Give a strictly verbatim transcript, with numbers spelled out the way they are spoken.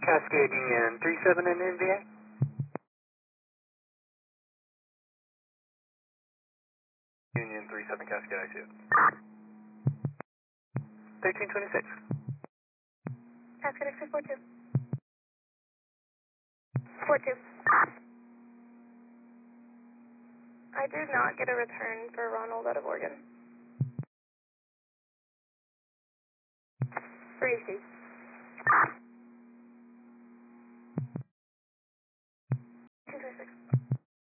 Cascade Union three seven in N V A. Union three seven Cascade, I see it. thirteen twenty-six. Cascade X four two. four two. I did not get a return for Ronald out of Oregon. Breeze two.